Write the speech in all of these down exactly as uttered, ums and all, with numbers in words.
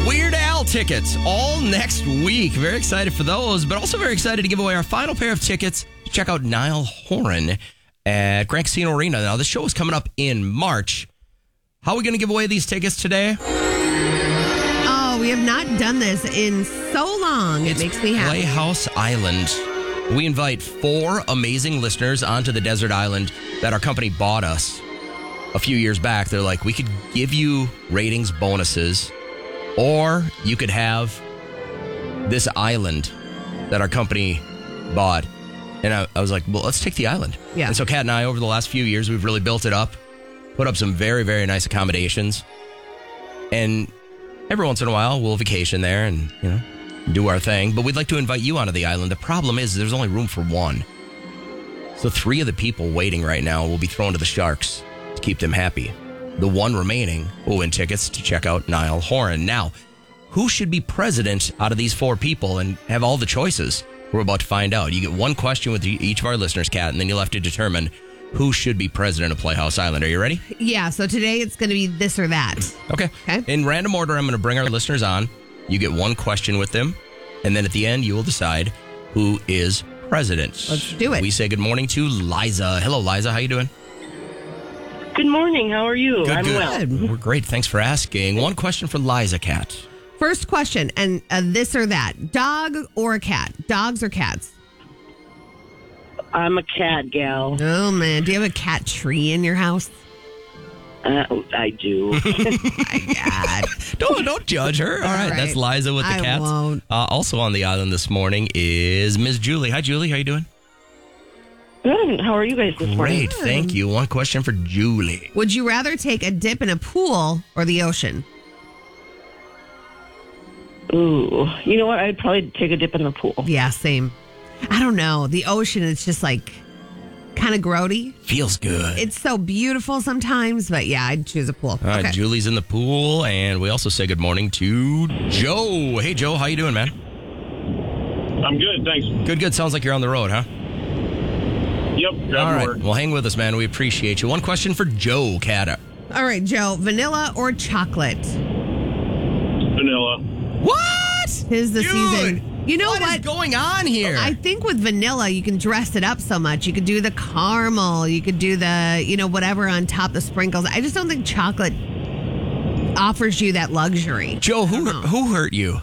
Weird Al tickets all next week. Very excited for those, but also very excited to give away our final pair of tickets to check out Niall Horan at Grand Casino Arena. Now, the show is coming up in March. How are we going to give away these tickets today? Oh, we have not done this in so long. It It's makes me happy. Playhouse Island. We invite four amazing listeners onto the desert island that our company bought us a few years back. They're like, we could give you ratings bonuses, or you could have this island that our company bought. And I, I was like, well, let's take the island. Yeah. And so Kat and I, over the last few years, we've really built it up, put up some very, very nice accommodations. And every once in a while, we'll vacation there and, you know, do our thing. But we'd like to invite you onto the island. The problem is there's only room for one. So three of the people waiting right now will be thrown to the sharks to keep them happy. The one remaining will win tickets to check out Niall Horan. Now, who should be president out of these four people and have all the choices? We're about to find out. You get one question with each of our listeners, Kat, and then you'll have to determine who should be president of Playhouse Island. Are you ready? Yeah, so today it's going to be this or that. Okay. Okay. In random order, I'm going to bring our listeners on. You get one question with them, and then at the end, you will decide who is president. Let's do it. We say good morning to Liza. Hello, Liza. How you doing? Good morning. How are you? Good, I'm good. well. We're great. Thanks for asking. One question for Liza, Kat. First question, and uh, this or that. Dog or a cat? Dogs or cats? I'm a cat gal. Oh, man. Do you have a cat tree in your house? Uh, I do. My God. Don't don't judge her. All right, All right. that's Liza with the I cats. won't. Uh, also on the island this morning is Miss Julie. Hi, Julie. How you doing? Good. How are you guys this morning? Great, thank you. One question for Julie. Would you rather take a dip in a pool or the ocean? Ooh. You know what? I'd probably take a dip in the pool. Yeah, same. I don't know. The ocean is just like kind of grody. Feels good. It's so beautiful sometimes, but yeah, I'd choose a pool. All right, Okay. Julie's in the pool, and we also say good morning to Joe. Hey, Joe, how you doing, man? I'm good, thanks. Good, good. Sounds like you're on the road, huh? Yep, grab All right. more. Well, hang with us, man. We appreciate you. One question for Joe, Kat. All right, Joe, vanilla or chocolate? Vanilla. What? Tis the Dude, season. You know what what? is going on here? I think with vanilla, you can dress it up so much. You could do the caramel. You could do the, you know, whatever on top, the sprinkles. I just don't think chocolate offers you that luxury. Joe, who I don't know. who hurt you?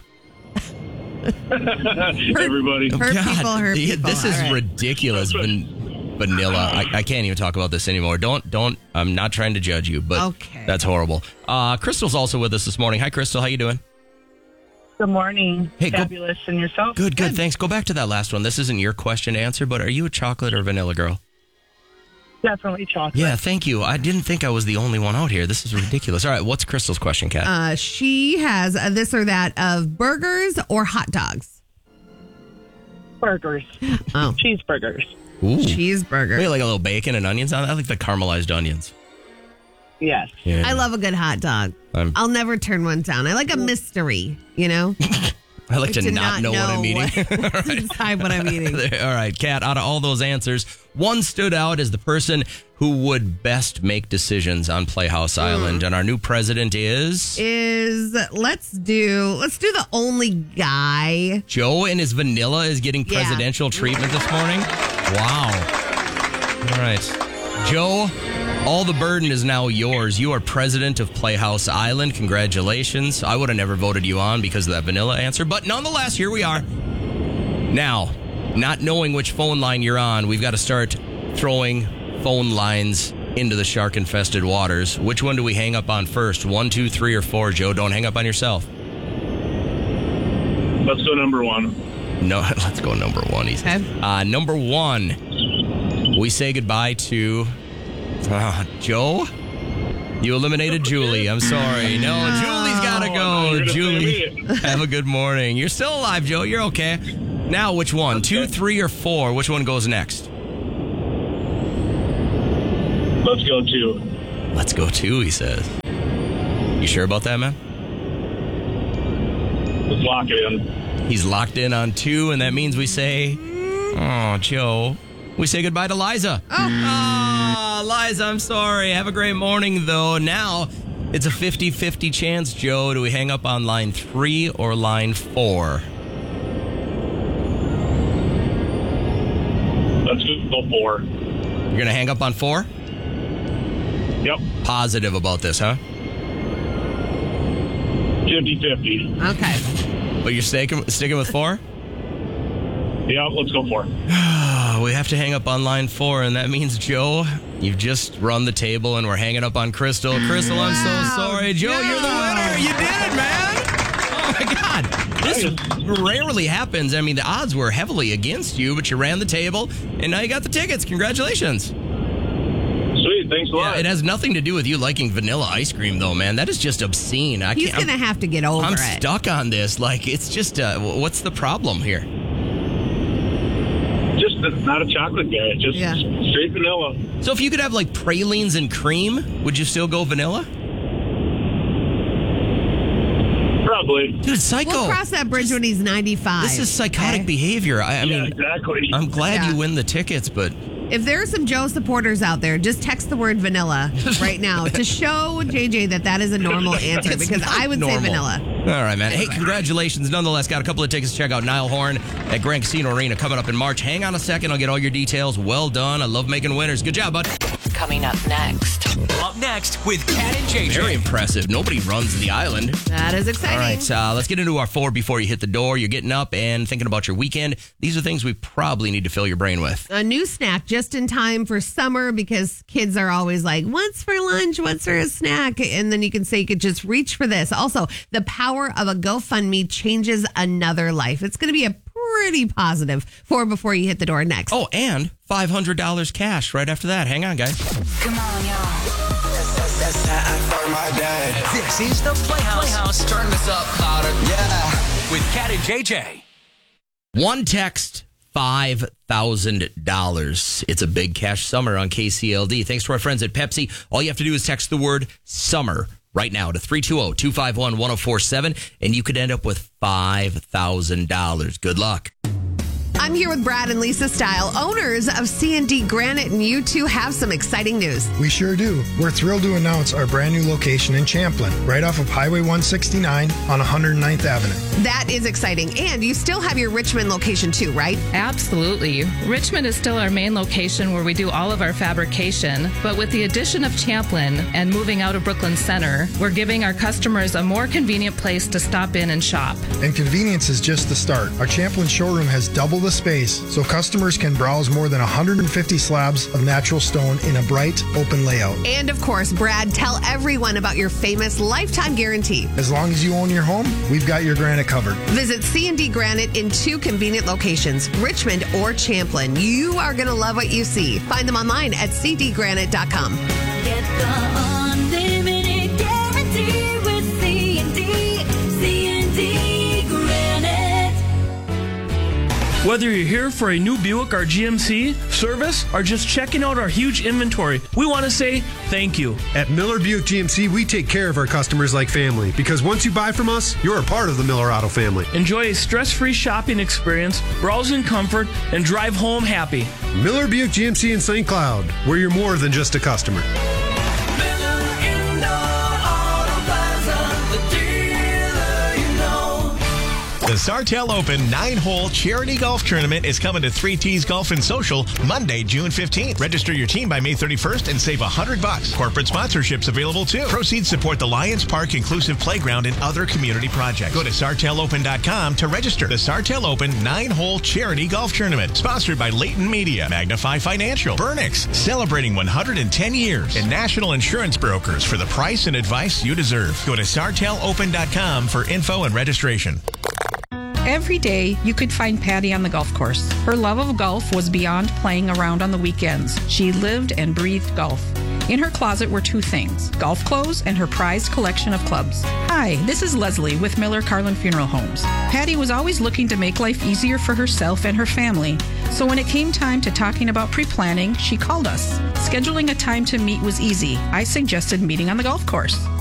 Everybody. Hurt people, hurt yeah, people. This is All right. ridiculous. Van- vanilla. I, I can't even talk about this anymore. Don't, don't. I'm not trying to judge you, but Okay. that's horrible. Uh, Crystal's also with us this morning. Hi, Crystal. How you doing? Good morning. Hey, go- Fabulous. And yourself? Good, good. Thanks. Go back to that last one. This isn't your question to answer, but are you a chocolate or vanilla girl? Definitely chocolate. Yeah, thank you. I didn't think I was the only one out here. This is ridiculous. All right, what's Crystal's question, Kat? Uh, she has a this or that of burgers or hot dogs. Burgers. Oh, Cheeseburgers. Ooh. cheeseburger. Maybe like a little bacon and onions on it. I like the caramelized onions. Yes. Yeah. I love a good hot dog. I'm- I'll never turn one down. I like a mystery, you know? I like to, to not, know, what I'm eating. what- to decide what I'm eating. All right, Kat, out of all those answers, one stood out as the person who would best make decisions on Playhouse Island. And our new president is Is let's do let's do the only guy. Joe, and his vanilla is getting Yeah. presidential treatment this morning. Wow. All right. Joe, all the burden is now yours. You are president of Playhouse Island. Congratulations. I would have never voted you on because of that vanilla answer, but nonetheless, here we are. Now, not knowing which phone line you're on, we've got to start throwing phone lines into the shark-infested waters. Which one do we hang up on first? One, two, three, or four? Joe, don't hang up on yourself. Let's go number one. No, let's go number one. He says. Okay. Uh, number one, we say goodbye to uh, Joe. You eliminated Julie. I'm sorry. No, Julie's got to Oh, go. you're gonna Julie, say me. have a good morning. You're still alive, Joe. You're okay. Now, which one? Two, Okay. three, or four? Which one goes next? Let's go two. Let's go two, he says. You sure about that, man? Let's lock it in. He's locked in on two, and that means we say, oh, Joe. We say goodbye to Liza. Oh, Liza, I'm sorry. Have a great morning, though. Now, It's a fifty-fifty chance, Joe. Do we hang up on line three or line four? Let's go four. You're going to hang up on four? Yep. Positive about this, huh? fifty-fifty. Okay. But you're sticking, sticking with four? Yep, let's go four. Oh, we have to hang up on line four, and that means, Joe, you've just run the table, and we're hanging up on Crystal. Crystal, I'm so sorry. Joe, no. you're the winner. You did it, man. Oh, my God. This rarely happens. I mean, the odds were heavily against you, but you ran the table, and now you got the tickets. Congratulations. Sweet, thanks a lot. Yeah, it has nothing to do with you liking vanilla ice cream, though, man. That is just obscene. I He's can't. going to have to get over I'm it. stuck on this. Like, it's just, uh, what's the problem here? Just not a chocolate guy. Just Yeah. straight vanilla. So if you could have, like, pralines and cream, would you still go vanilla? Probably. Dude, psycho. We'll cross that bridge when he's ninety-five. This is psychotic okay? behavior. I, I Yeah, mean, exactly. I'm glad Yeah. you win the tickets, but If there are some Joe supporters out there, just text the word vanilla right now to show J J that that is a normal answer, It's because not I would normal. say vanilla. All right, man. Hey, congratulations. Nonetheless, got a couple of tickets to check out Niall Horan at Grand Casino Arena coming up in March. Hang on a second. I'll get all your details. Well done. I love making winners. Good job, bud. Coming up next. Up next with Cat and J J. Very impressive. Nobody runs the island. That is exciting. All right, uh, let's get into our four before you hit the door. You're getting up and thinking about your weekend. These are things we probably need to fill your brain with. A new snack just in time for summer, because kids are always like, what's for lunch? What's for a snack? And then you can say you could just reach for this. Also, the power of a GoFundMe changes another life. It's going to be a pretty positive four before you hit the door next. Oh, and five hundred dollars cash right after that. Hang on, guys. Come on, y'all. This is the Playhouse. Playhouse. Turn this up louder. Yeah. With Cat and J J. One text, five thousand dollars. It's a big cash summer on K C L D. Thanks to our friends at Pepsi. All you have to do is text the word summer right now to three two zero, two five one, one zero four seven, and you could end up with five thousand dollars. Good luck. I'm here with Brad and Lisa Style, owners of C and D Granite, and you two have some exciting news. We sure do. We're thrilled to announce our brand new location in Champlin, right off of Highway one sixty-nine on one hundred ninth Avenue. That is exciting. And you still have your Richmond location too, right? Absolutely. Richmond is still our main location where we do all of our fabrication, but with the addition of Champlin and moving out of Brooklyn Center, we're giving our customers a more convenient place to stop in and shop. And convenience is just the start. Our Champlin showroom has double the space, so customers can browse more than one hundred fifty slabs of natural stone in a bright, open layout. And of course, Brad, tell everyone about your famous lifetime guarantee. As long as you own your home, we've got your granite covered. Visit C and D Granite in two convenient locations, Richmond or Champlin. You are going to love what you see. Find them online at c d granite dot com. Get the unlimited guarantee with C and D, C and D Granite. Whether you're here for a new Buick or G M C service or just checking out our huge inventory, we want to say thank you. At Miller Buick G M C, we take care of our customers like family, because once you buy from us, you're a part of the Miller Auto family. Enjoy a stress-free shopping experience, browse in comfort, and drive home happy. Miller Buick G M C in Saint Cloud, where you're more than just a customer. The Sartell Open nine-hole charity golf tournament is coming to three T's Golf and Social Monday, June fifteenth. Register your team by May thirty-first and save one hundred bucks. Corporate sponsorships available too. Proceeds support the Lions Park Inclusive Playground and other community projects. Go to sartell open dot com to register. The Sartell Open nine-hole charity golf tournament, sponsored by Leighton Media, Magnify Financial, Burnix, celebrating one hundred ten years, and National Insurance Brokers for the price and advice you deserve. Go to sartell open dot com for info and registration. Every day, you could find Patty on the golf course. Her love of golf was beyond playing around on the weekends. She lived and breathed golf. In her closet were two things, golf clothes and her prized collection of clubs. Hi, this is Leslie with Miller Carlin Funeral Homes. Patty was always looking to make life easier for herself and her family. So when it came time to talking about pre-planning, she called us. Scheduling a time to meet was easy. I suggested meeting on the golf course.